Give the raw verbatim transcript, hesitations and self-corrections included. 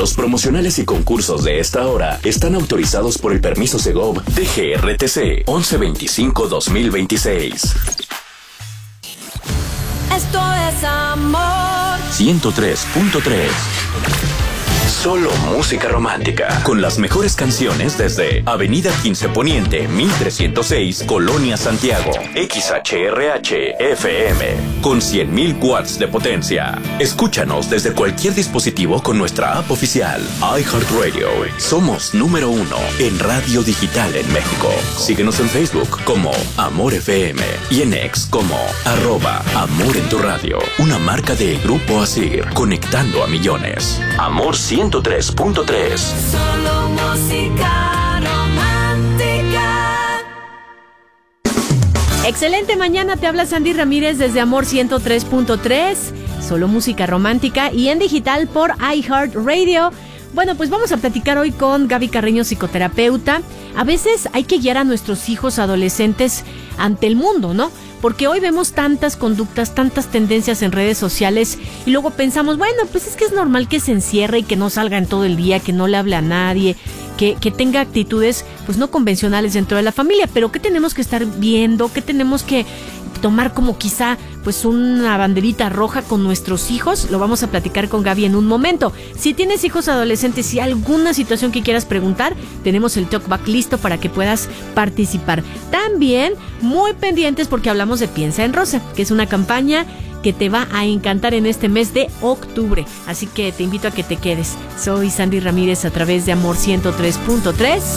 Los promocionales y concursos de esta hora están autorizados por el permiso Segov D G R T C once veinticinco dos mil veintiséis. Esto es amor. ciento tres punto tres. Solo música romántica, con las mejores canciones desde Avenida quince Poniente, mil trescientos seis, Colonia Santiago. X H R H F M, con cien mil watts de potencia. Escúchanos desde cualquier dispositivo con nuestra app oficial, iHeartRadio. Somos número uno en radio digital en México. Síguenos en Facebook como Amor F M y en X como arroba Amor en tu radio. Una marca de Grupo Asir, conectando a millones. Amor ciento tres punto tres. Solo música romántica. Excelente mañana, te habla Sandy Ramírez desde Amor ciento tres punto tres. Solo música romántica y en digital por iHeartRadio. Bueno, pues vamos a platicar hoy con Gaby Carreño, psicoterapeuta. A veces hay que guiar a nuestros hijos adolescentes ante el mundo, ¿no? Porque hoy vemos tantas conductas, tantas tendencias en redes sociales y luego pensamos, bueno, pues es que es normal que se encierre y que no salga en todo el día, que no le hable a nadie, que, que tenga actitudes pues no convencionales dentro de la familia. Pero ¿qué tenemos que estar viendo? ¿Qué tenemos que tomar como quizá pues una banderita roja con nuestros hijos? Lo vamos a platicar con Gaby en un momento. Si tienes hijos adolescentes y alguna situación que quieras preguntar, tenemos el talkback listo para que puedas participar. También muy pendientes porque hablamos de Piensa en Rosa, que es una campaña que te va a encantar en este mes de octubre. Así que te invito a que te quedes. Soy Sandy Ramírez a través de Amor ciento tres punto tres.